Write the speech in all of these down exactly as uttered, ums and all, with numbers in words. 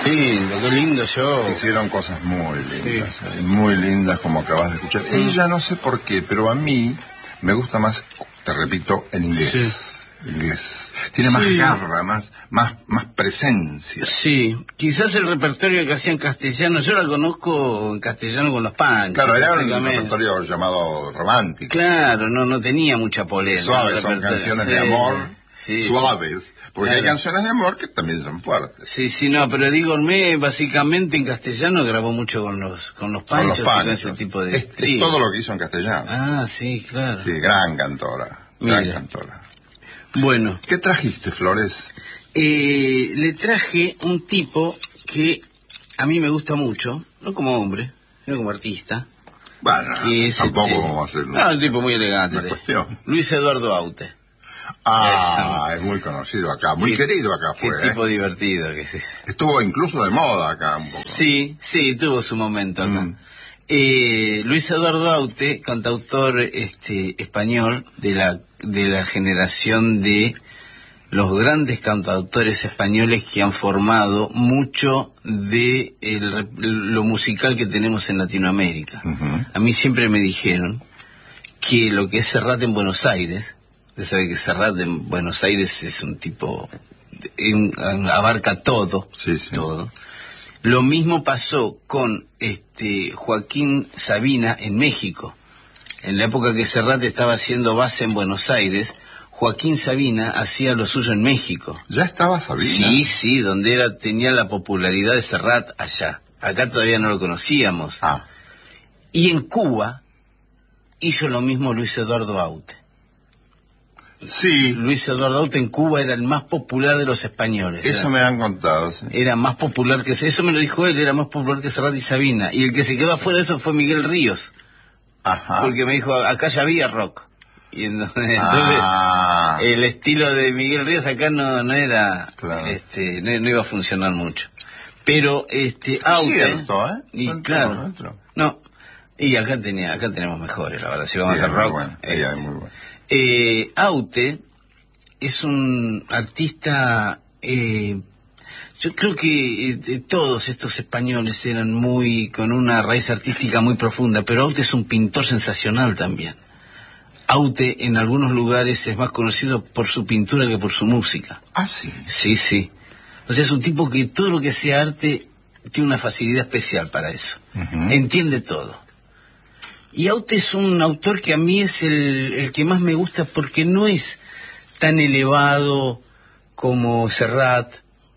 lindo, qué lindo show. Hicieron cosas muy lindas, Sí. eh, muy lindas, como acabas de escuchar. Mm. Ella no sé por qué, pero a mí me gusta más, te repito, en inglés. Sí. Inglés. Tiene más Sí. garra, más, más, más presencia. Sí, quizás el repertorio que hacía en castellano, yo la conozco en castellano con los Panchos. Claro, era un básicamente. repertorio llamado romántico. Claro, no, no tenía mucha polenta. Suaves, el son repertorio. canciones Sí, de amor, sí. suaves. Porque Claro. hay canciones de amor que también son fuertes. Sí, sí, no, pero digo, Olmé básicamente en castellano grabó mucho con los con los Con los Panchos y con Panchos. ese tipo de... Es, es sí. todo lo que hizo en castellano. Ah, sí, claro. Sí, gran cantora. Gran Mira. cantora. Bueno, ¿Qué trajiste, Flores? eh, le traje un tipo que a mí me gusta mucho, no como hombre, sino como artista. Bueno, Que es tampoco este- vamos a hacer No, un tipo muy elegante. una cuestión. Luis Eduardo Aute. Ah, es muy conocido acá, muy Qué- querido acá Qué fue. tipo ¿eh? divertido que sí. Estuvo incluso de moda acá un poco. Sí, sí, tuvo su momento acá. Mm. Eh, Luis Eduardo Aute, cantautor este, español de la, de la generación de los grandes cantautores españoles que han formado mucho de el, lo musical que tenemos en Latinoamérica. Ujú. A mí siempre me dijeron que lo que es Serrat en Buenos Aires, usted sabe que Serrat en Buenos Aires es un tipo, en- abarca todo, Sí, sí. todo. Lo mismo pasó con este Joaquín Sabina en México. En la época que Serrat estaba haciendo base en Buenos Aires, Joaquín Sabina hacía lo suyo en México. ¿Ya estaba Sabina? Sí, sí, donde era tenía la popularidad de Serrat allá. Acá todavía no lo conocíamos. Ah, Y en Cuba hizo lo mismo Luis Eduardo Aute. sí, Luis Eduardo Aute en Cuba era el más popular de los españoles. eso Era- me han contado. Sí. Era más popular que... Eso me lo dijo él, era más popular que Serrat y Sabina. Y el que se quedó afuera de eso fue Miguel Ríos. Ajá. Porque me dijo, acá ya había rock. Y entonces, entonces, Ah, el estilo de Miguel Ríos acá no, no era... Claro. este no, no iba a funcionar mucho. Pero, este, es Aute... cierto, ¿eh? Y Buen claro, cronómetro. no. Y acá tenía acá tenemos mejores, la verdad. Si vamos Sí, a es hacer muy rock... bueno, ella este, es muy buena. eh, Aute es un artista, eh, yo creo que eh, de todos estos españoles eran muy, con una raíz artística muy profunda, pero Aute es un pintor sensacional también. Aute en algunos lugares es más conocido por su pintura que por su música. Ah, sí. Sí, sí. O sea, es un tipo que todo lo que sea arte tiene una facilidad especial para eso. Ujú. Entiende todo. Y Aute es un autor que a mí es el, el que más me gusta porque no es tan elevado como Serrat,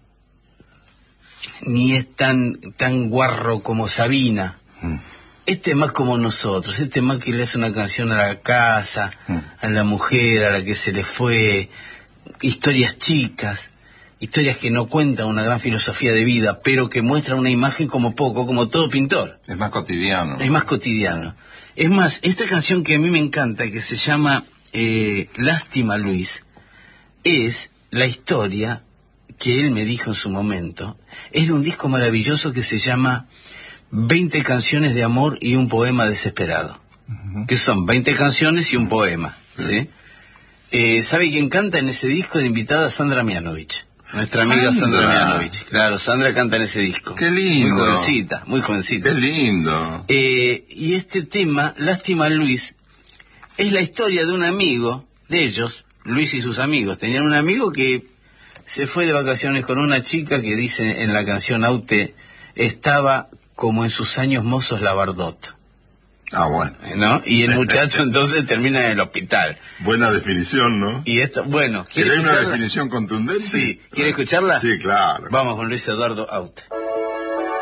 ni es tan, tan guarro como Sabina. Mm. Este es más como nosotros, este es más que le hace una canción a la casa, Mm. a la mujer, a la que se le fue, historias chicas, historias que no cuentan una gran filosofía de vida, pero que muestran una imagen como poco, como todo pintor. Es más cotidiano. Es más cotidiano. Es más, esta canción que a mí me encanta, que se llama eh, Lástima Luis, es la historia que él me dijo en su momento. Es de un disco maravilloso que se llama veinte canciones de amor y un poema desesperado. Ujú. Que son veinte canciones y un poema. ¿Sí? Eh, ¿Sabe quién canta en ese disco de invitada? Sandra Mianovich. Nuestra amiga Sandra Sandra. Mianovich. Claro, Sandra canta en ese disco. Qué lindo. Muy jovencita, muy jovencita. Qué lindo. Eh, y este tema, Lástima Luis, es la historia de un amigo de ellos, Luis y sus amigos. Tenían un amigo que se fue de vacaciones con una chica que dice en la canción Aute, estaba como en sus años mozos Labardot, Ah, bueno. ¿no? Y el muchacho entonces termina en el hospital. Buena definición, ¿no? Y esto, bueno, ¿quiere ¿Querés una escucharla? definición contundente? Sí, ¿quiere escucharla? Sí, claro. Vamos con Luis Eduardo Aute.